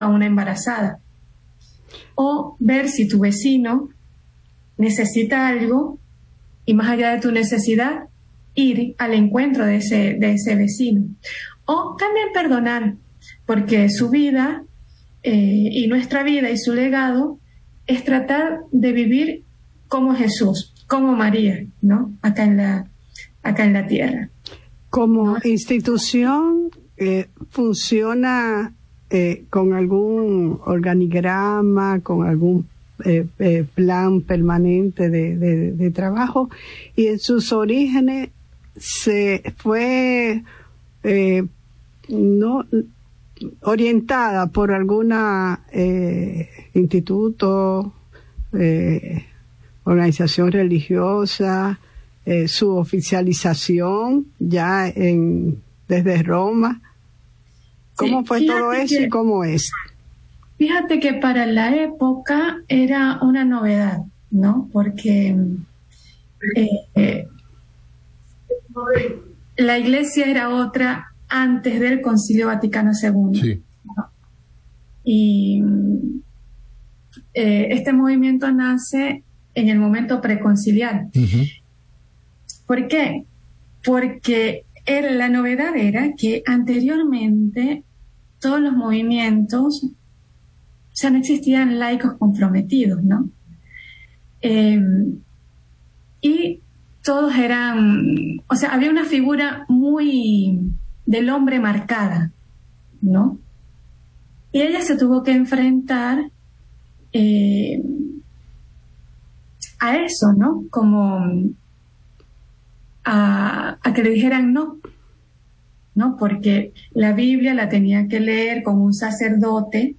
a una embarazada. O ver si tu vecino necesita algo y más allá de tu necesidad, ir al encuentro de ese vecino. O también perdonar, porque su vida y nuestra vida y su legado es tratar de vivir como Jesús, como María, ¿no? Acá en la tierra. Como institución, funciona con algún organigrama, con algún plan permanente de trabajo, y en sus orígenes se fue no orientada por alguna instituto, organización religiosa, su oficialización ya desde Roma. ¿Cómo fue todo eso y cómo es? Fíjate que para la época era una novedad, ¿no? Porque la iglesia era otra antes del Concilio Vaticano II. Sí. ¿No? Y este movimiento nace en el momento preconciliar. Uh-huh. ¿Por qué? Porque la novedad era que anteriormente todos los movimientos, o sea, no existían laicos comprometidos, ¿no? Y todos eran, o sea, había una figura muy del hombre marcada, ¿no? Y ella se tuvo que enfrentar a eso, ¿no? Como a que le dijeran no, porque la Biblia la tenía que leer con un sacerdote,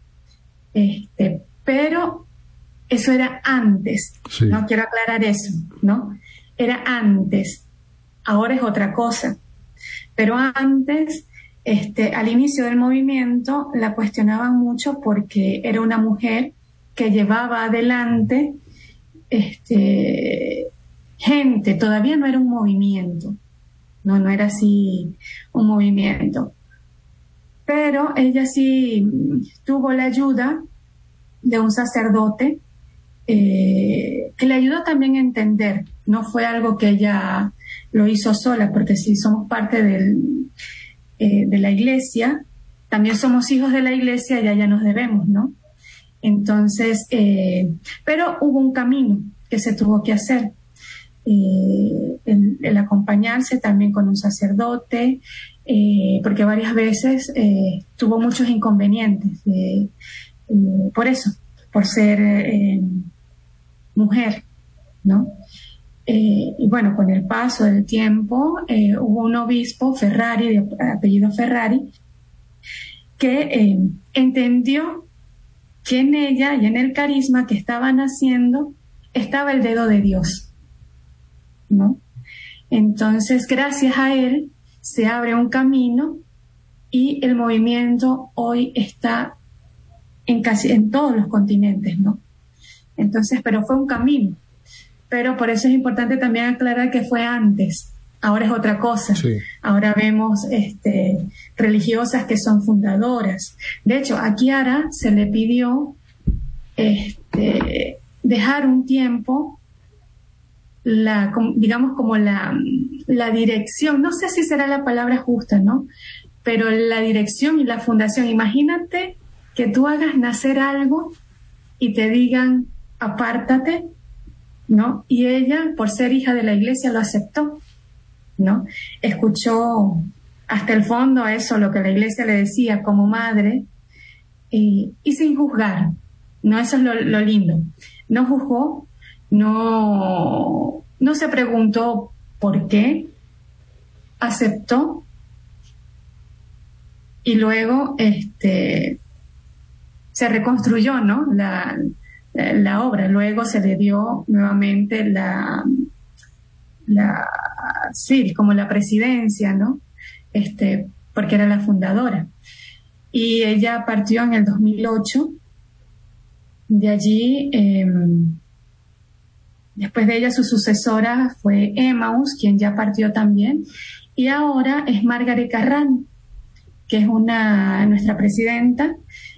pero eso era antes, sí. ¿no? Quiero aclarar eso, ¿no? Era antes, ahora es otra cosa, pero antes, al inicio del movimiento, la cuestionaban mucho porque era una mujer que llevaba adelante gente, todavía no era un movimiento, no era así un movimiento, pero ella sí tuvo la ayuda de un sacerdote que le ayudó también a entender, no fue algo que ella lo hizo sola, porque si somos parte de la iglesia, también somos hijos de la iglesia y a ella nos debemos, ¿no? Entonces, pero hubo un camino que se tuvo que hacer. El acompañarse también con un sacerdote, porque varias veces tuvo muchos inconvenientes por eso, por ser mujer, ¿no? Y bueno, con el paso del tiempo hubo un obispo, Ferrari, de apellido Ferrari, que entendió que en ella y en el carisma que estaban haciendo estaba el dedo de Dios, ¿no? Entonces, gracias a él, se abre un camino y el movimiento hoy está en todos los continentes, ¿no? Entonces, pero fue un camino. Pero por eso es importante también aclarar que fue antes. Ahora es otra cosa. Sí. Ahora vemos religiosas que son fundadoras. De hecho, a Chiara se le pidió dejar un tiempo digamos como la dirección, no sé si será la palabra justa, ¿no? Pero la dirección y la fundación. Imagínate que tú hagas nacer algo y te digan, apártate, ¿no? Y ella, por ser hija de la iglesia, lo aceptó, ¿no? Escuchó hasta el fondo eso, lo que la iglesia le decía como madre, y sin juzgar, ¿no? Eso es lo lindo. No juzgó, no se preguntó por qué, aceptó, y luego se reconstruyó, ¿no? La obra. Luego se le dio nuevamente sí, como la presidencia, ¿no? Porque era la fundadora. Y ella partió en el 2008. De allí, después de ella, su sucesora fue Emmaus, quien ya partió también. Y ahora es Margaret Carrán, que es nuestra presidenta,